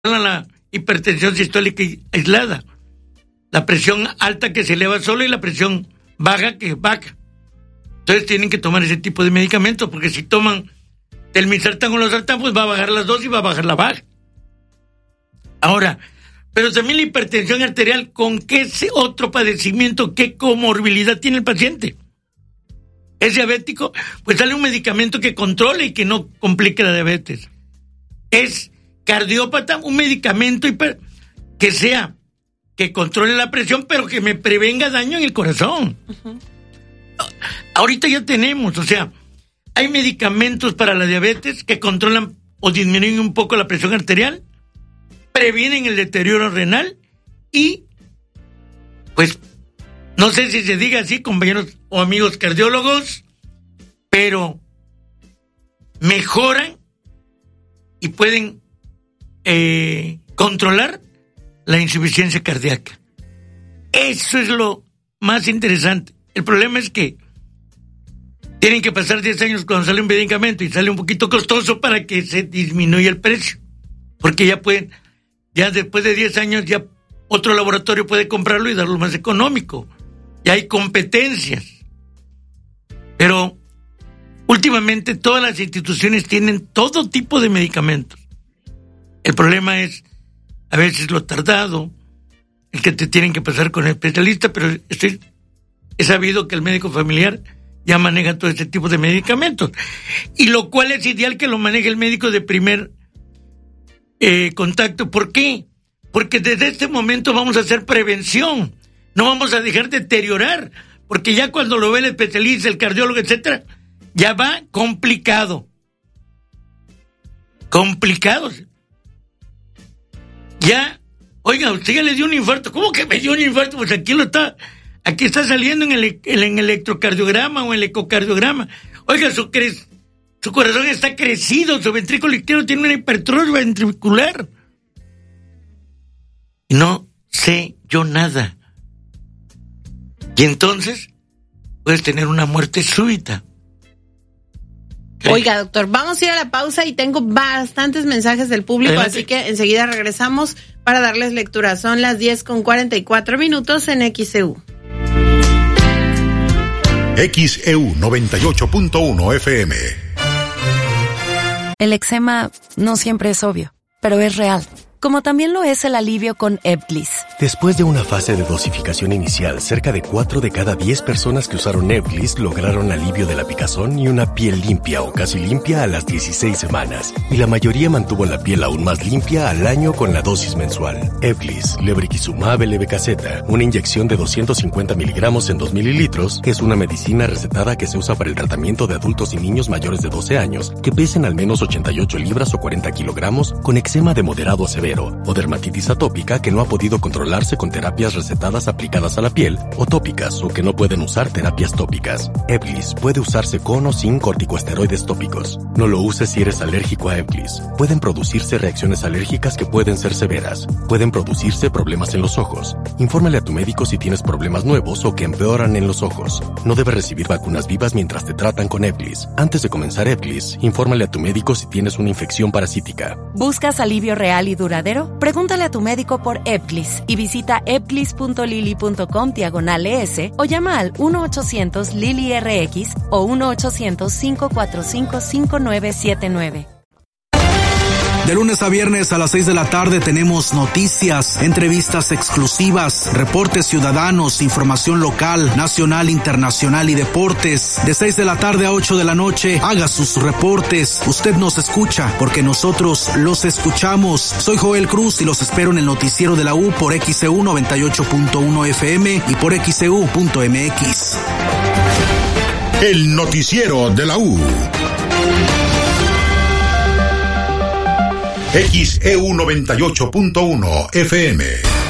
la hipertensión sistólica aislada. La presión alta que se eleva sola y la presión baja que baja. Entonces tienen que tomar ese tipo de medicamentos, porque si toman telmisartán o losartán, pues va a bajar las dosis y va a bajar la baja. Ahora, pero también la hipertensión arterial, ¿con qué otro padecimiento, qué comorbilidad tiene el paciente? ¿Es diabético? Pues dale un medicamento que controle y que no complique la diabetes. ¿Es cardiópata? Un medicamento que controle la presión, pero que me prevenga daño en el corazón. Uh-huh. Ahorita ya tenemos, hay medicamentos para la diabetes que controlan o disminuyen un poco la presión arterial, previenen el deterioro renal y, pues, no sé si se diga así, compañeros o amigos cardiólogos, pero mejoran y pueden controlar la insuficiencia cardíaca. Eso es lo más interesante. El problema es que tienen que pasar 10 años cuando sale un medicamento y sale un poquito costoso para que se disminuya el precio. Porque ya después de 10 años ya otro laboratorio puede comprarlo y darlo más económico. Ya hay competencias. Pero últimamente todas las instituciones tienen todo tipo de medicamentos. El problema es a veces lo tardado, el que te tienen que pasar con el especialista, pero he sabido que el médico familiar ya maneja todo este tipo de medicamentos. Y lo cual es ideal que lo maneje el médico de primer contacto. ¿Por qué? Porque desde este momento vamos a hacer prevención. No vamos a dejar deteriorar, porque ya cuando lo ve el especialista, el cardiólogo, etcétera, ya va complicado. Ya, oiga, usted ya le dio un infarto. ¿Cómo que me dio un infarto? Pues aquí está saliendo en el electrocardiograma o el ecocardiograma. Oiga, su corazón está crecido, su ventrículo izquierdo tiene una hipertrofia ventricular. Y no sé yo nada. Y entonces puedes tener una muerte súbita. Oiga, doctor, vamos a ir a la pausa y tengo bastantes mensajes del público, adelante. Así que enseguida regresamos para darles lectura. Son las 10:44 en XEU. XEU 98.1 FM. El eczema no siempre es obvio, pero es real. Como también lo es el alivio con Ebglyss. Después de una fase de dosificación inicial, cerca de 4 de cada 10 personas que usaron Ebglyss lograron alivio de la picazón y una piel limpia o casi limpia a las 16 semanas. Y la mayoría mantuvo la piel aún más limpia al año con la dosis mensual. Ebglyss, lebrikizumab LB-Caseta, una inyección de 250 miligramos en 2 mililitros, es una medicina recetada que se usa para el tratamiento de adultos y niños mayores de 12 años que pesen al menos 88 libras o 40 kilogramos con eczema de moderado a severo o dermatitis atópica que no ha podido controlarse con terapias recetadas aplicadas a la piel o tópicas o que no pueden usar terapias tópicas. Ebglyss puede usarse con o sin corticosteroides tópicos. No lo uses si eres alérgico a Ebglyss. Pueden producirse reacciones alérgicas que pueden ser severas. Pueden producirse problemas en los ojos. Infórmale a tu médico si tienes problemas nuevos o que empeoran en los ojos. No debes recibir vacunas vivas mientras te tratan con Ebglyss. Antes de comenzar Ebglyss, infórmale a tu médico si tienes una infección parasítica. ¿Buscas alivio real y duradero? Pregúntale a tu médico por Ebglyss y visita ebglyss.lily.com/ES o llama al 1-800-LILY-RX o 1-800-545-5979. De lunes a viernes a las 6 de la tarde tenemos noticias, entrevistas exclusivas, reportes ciudadanos, información local, nacional, internacional y deportes. De 6 de la tarde a 8 de la noche, haga sus reportes. Usted nos escucha porque nosotros los escuchamos. Soy Joel Cruz y los espero en el noticiero de la U por XEU 98.1 FM y por XEU.mx. El noticiero de la U. XEU 98.1 FM.